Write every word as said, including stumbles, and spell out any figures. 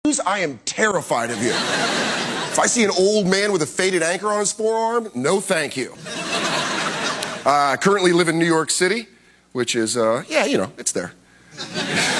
I am terrified of you. If I see an old man with a faded anchor on his forearm, no thank you. I uh, currently live in New York City, which is, uh, yeah, you know, it's there.